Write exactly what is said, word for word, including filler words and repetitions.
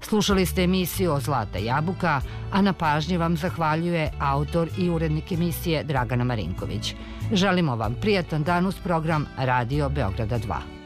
Slušali ste emisiju Zlata jabuka, a na pažnji vam zahvaljuje autor i urednik emisije Dragana Marinković. Želimo vam prijatan dan uz program Radio Beograda dva.